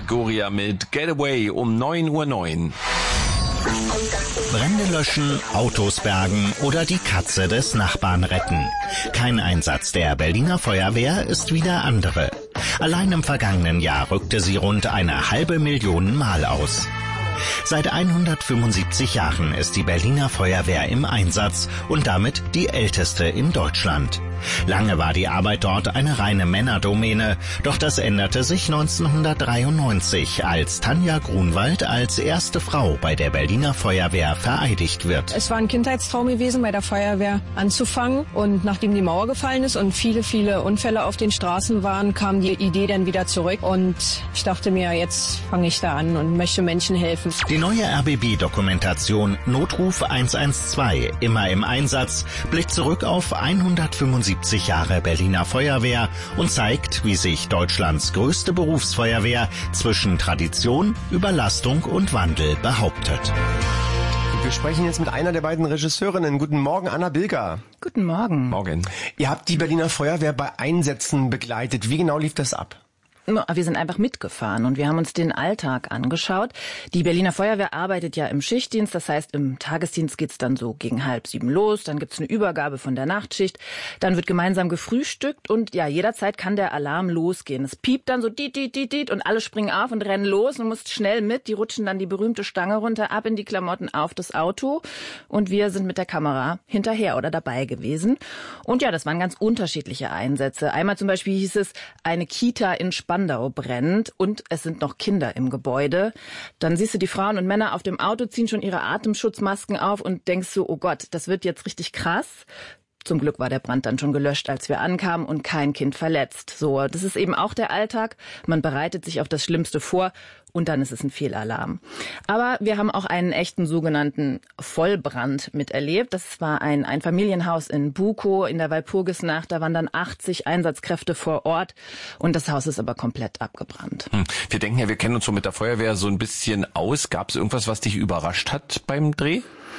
Fantagoria mit Getaway um 9:09 Uhr. Brände löschen, Autos bergen oder die Katze des Nachbarn retten. Kein Einsatz der Berliner Feuerwehr ist wie der andere. Allein im vergangenen Jahr rückte sie rund 500.000 Mal aus. Seit 175 Jahren ist die Berliner Feuerwehr im Einsatz und damit die älteste in Deutschland. Lange war die Arbeit dort eine reine Männerdomäne, doch das änderte sich 1993, als Tanja Grunwald als erste Frau bei der Berliner Feuerwehr vereidigt wird. Es war ein Kindheitstraum gewesen, bei der Feuerwehr anzufangen, und nachdem die Mauer gefallen ist und viele Unfälle auf den Straßen waren, kam die Idee dann wieder zurück und ich dachte mir, jetzt fange ich da an und möchte Menschen helfen. Die neue RBB-Dokumentation Notruf 112, immer im Einsatz, blickt zurück auf 175 Jahre Berliner Feuerwehr und zeigt, wie sich Deutschlands größte Berufsfeuerwehr zwischen Tradition, Überlastung und Wandel behauptet. Wir sprechen jetzt mit einer der beiden Regisseurinnen. Guten Morgen, Anna Bilger. Guten Morgen. Morgen. Ihr habt die Berliner Feuerwehr bei Einsätzen begleitet. Wie genau lief das ab? Wir sind einfach mitgefahren und wir haben uns den Alltag angeschaut. Die Berliner Feuerwehr arbeitet ja im Schichtdienst, das heißt im Tagesdienst geht's dann so gegen 6:30 los, dann gibt's eine Übergabe von der Nachtschicht, dann wird gemeinsam gefrühstückt und ja, jederzeit kann der Alarm losgehen. Es piept dann so dit und alle springen auf und rennen los und musst schnell mit, die rutschen dann die berühmte Stange runter, ab in die Klamotten, auf das Auto und wir sind mit der Kamera hinterher oder dabei gewesen. Und ja, das waren ganz unterschiedliche Einsätze. Einmal zum Beispiel hieß es, eine Kita in Spandau brennt und es sind noch Kinder im Gebäude. Dann siehst du die Frauen und Männer auf dem Auto, ziehen schon ihre Atemschutzmasken auf und denkst so, oh Gott, das wird jetzt richtig krass. Zum Glück war der Brand dann schon gelöscht, als wir ankamen und kein Kind verletzt. So, das ist eben auch der Alltag. Man bereitet sich auf das Schlimmste vor und dann ist es ein Fehlalarm. Aber wir haben auch einen echten sogenannten Vollbrand miterlebt. Das war ein Familienhaus in Bukow in der Walpurgisnacht. Da waren dann 80 Einsatzkräfte vor Ort und das Haus ist aber komplett abgebrannt. Wir denken ja, wir kennen uns so mit der Feuerwehr so ein bisschen aus. Gab es irgendwas, was dich überrascht hat beim Dreh?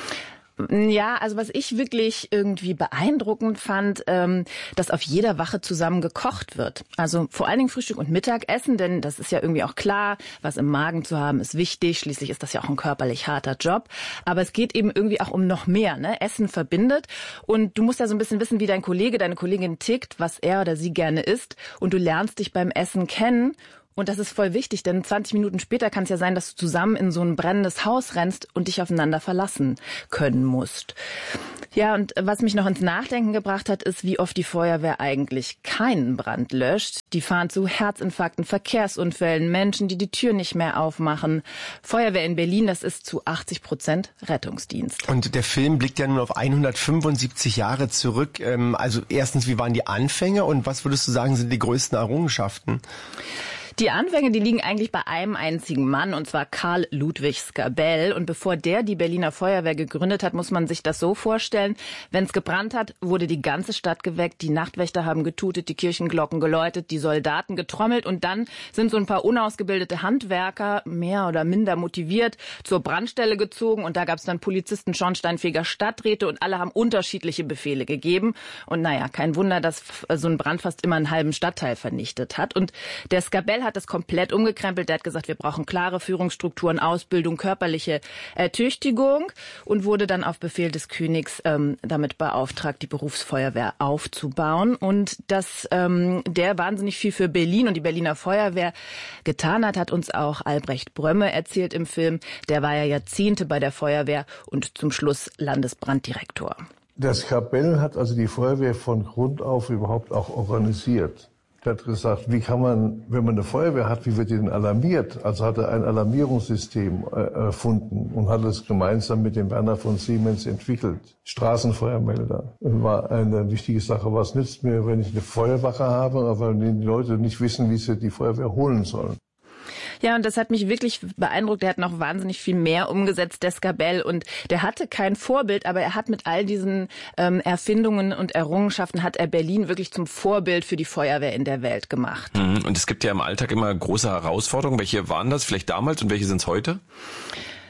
Ja, also was ich wirklich irgendwie beeindruckend fand, dass auf jeder Wache zusammen gekocht wird. Also vor allen Dingen Frühstück und Mittagessen, denn das ist ja irgendwie auch klar, was im Magen zu haben ist wichtig. Schließlich ist das ja auch ein körperlich harter Job. Aber es geht eben irgendwie auch um noch mehr, ne? Essen verbindet und du musst ja so ein bisschen wissen, wie dein Kollege, deine Kollegin tickt, was er oder sie gerne isst und du lernst dich beim Essen kennen. Und das ist voll wichtig, denn 20 Minuten später kann es ja sein, dass du zusammen in so ein brennendes Haus rennst und dich aufeinander verlassen können musst. Ja, und was mich noch ins Nachdenken gebracht hat, ist, wie oft die Feuerwehr eigentlich keinen Brand löscht. Die fahren zu Herzinfarkten, Verkehrsunfällen, Menschen, die die Tür nicht mehr aufmachen. Feuerwehr in Berlin, das ist zu 80% Rettungsdienst. Und der Film blickt ja nun auf 175 Jahre zurück. Also erstens, wie waren die Anfänge und was würdest du sagen, sind die größten Errungenschaften? Die Anfänge, die liegen eigentlich bei einem einzigen Mann, und zwar Karl Ludwig Skabell. Und bevor der die Berliner Feuerwehr gegründet hat, muss man sich das so vorstellen. Wenn es gebrannt hat, wurde die ganze Stadt geweckt. Die Nachtwächter haben getutet, die Kirchenglocken geläutet, die Soldaten getrommelt. Und dann sind so ein paar unausgebildete Handwerker, mehr oder minder motiviert, zur Brandstelle gezogen. Und da gab es dann Polizisten, Schornsteinfeger, Stadträte und alle haben unterschiedliche Befehle gegeben. Und naja, kein Wunder, dass so ein Brand fast immer einen halben Stadtteil vernichtet hat. Und der Skabell hat das komplett umgekrempelt. Der hat gesagt, wir brauchen klare Führungsstrukturen, Ausbildung, körperliche Ertüchtigung und wurde dann auf Befehl des Königs damit beauftragt, die Berufsfeuerwehr aufzubauen. Und dass der wahnsinnig viel für Berlin und die Berliner Feuerwehr getan hat, hat uns auch Albrecht Brömme erzählt im Film. Der war ja Jahrzehnte bei der Feuerwehr und zum Schluss Landesbranddirektor. Der Skabell hat also die Feuerwehr von Grund auf überhaupt auch organisiert. Er hat gesagt, wie kann man, wenn man eine Feuerwehr hat, wie wird die denn alarmiert? Also hat er ein Alarmierungssystem erfunden und hat es gemeinsam mit dem Werner von Siemens entwickelt. Straßenfeuermelder war eine wichtige Sache. Was nützt mir, wenn ich eine Feuerwache habe, aber die Leute nicht wissen, wie sie die Feuerwehr holen sollen? Ja, und das hat mich wirklich beeindruckt. Er hat noch wahnsinnig viel mehr umgesetzt, der Skabell. Und der hatte kein Vorbild, aber er hat mit all diesen Erfindungen und Errungenschaften, hat er Berlin wirklich zum Vorbild für die Feuerwehr in der Welt gemacht. Und es gibt ja im Alltag immer große Herausforderungen. Welche waren das vielleicht damals und welche sind es heute?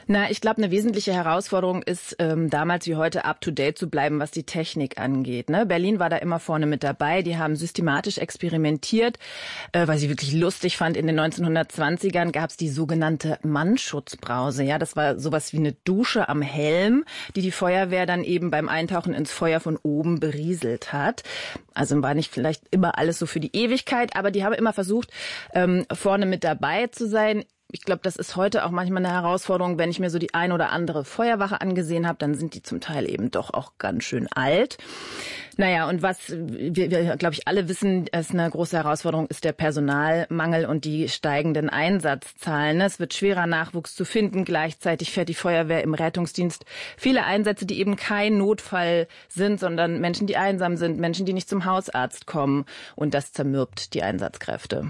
Na, ich glaube, eine wesentliche Herausforderung ist, damals wie heute up-to-date zu bleiben, was die Technik angeht. Ne? Berlin war da immer vorne mit dabei. Die haben systematisch experimentiert, weil sie wirklich lustig fand. In den 1920ern gab es die sogenannte Mannschutzbrause. Ja, das war sowas wie eine Dusche am Helm, die Feuerwehr dann eben beim Eintauchen ins Feuer von oben berieselt hat. Also war nicht vielleicht immer alles so für die Ewigkeit, aber die haben immer versucht, vorne mit dabei zu sein. Ich glaube, das ist heute auch manchmal eine Herausforderung, wenn ich mir so die ein oder andere Feuerwache angesehen habe, dann sind die zum Teil eben doch auch ganz schön alt. Naja, und was wir glaube ich, alle wissen, ist eine große Herausforderung, ist der Personalmangel und die steigenden Einsatzzahlen. Es wird schwerer, Nachwuchs zu finden. Gleichzeitig fährt die Feuerwehr im Rettungsdienst viele Einsätze, die eben kein Notfall sind, sondern Menschen, die einsam sind, Menschen, die nicht zum Hausarzt kommen. Und das zermürbt die Einsatzkräfte.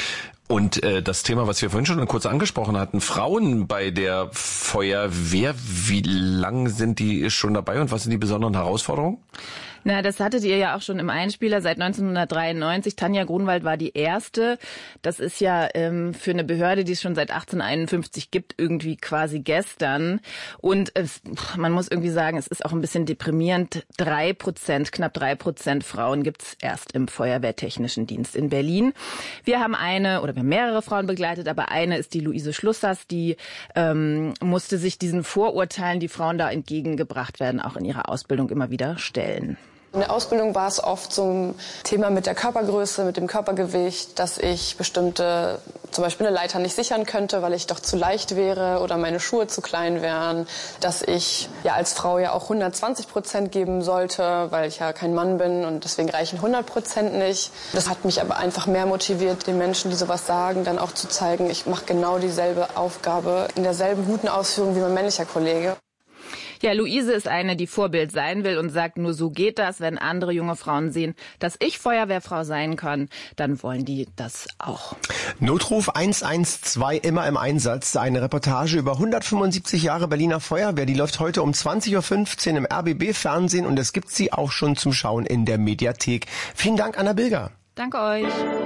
Und das Thema, was wir vorhin schon kurz angesprochen hatten, Frauen bei der Feuerwehr, wie lang sind die schon dabei und was sind die besonderen Herausforderungen? Na, das hattet ihr ja auch schon im Einspieler seit 1993. Tanja Grunwald war die erste. Das ist ja für eine Behörde, die es schon seit 1851 gibt, irgendwie quasi gestern. Und man muss irgendwie sagen, es ist auch ein bisschen deprimierend. 3%, knapp 3% Frauen gibt's erst im Feuerwehrtechnischen Dienst in Berlin. Wir haben mehrere Frauen begleitet, aber eine ist die Luise Schlussers, die musste sich diesen Vorurteilen, die Frauen da entgegengebracht werden, auch in ihrer Ausbildung immer wieder stellen. In der Ausbildung war es oft so ein Thema mit der Körpergröße, mit dem Körpergewicht, dass ich bestimmte, zum Beispiel eine Leiter nicht sichern könnte, weil ich doch zu leicht wäre oder meine Schuhe zu klein wären. Dass ich ja als Frau ja auch 120% geben sollte, weil ich ja kein Mann bin und deswegen reichen 100% nicht. Das hat mich aber einfach mehr motiviert, den Menschen, die sowas sagen, dann auch zu zeigen, ich mache genau dieselbe Aufgabe in derselben guten Ausführung wie mein männlicher Kollege. Ja, Luise ist eine, die Vorbild sein will und sagt, nur so geht das. Wenn andere junge Frauen sehen, dass ich Feuerwehrfrau sein kann, dann wollen die das auch. Notruf 112 immer im Einsatz. Eine Reportage über 175 Jahre Berliner Feuerwehr. Die läuft heute um 20.15 Uhr im RBB-Fernsehen und es gibt sie auch schon zum Schauen in der Mediathek. Vielen Dank, Anna Bilger. Danke euch.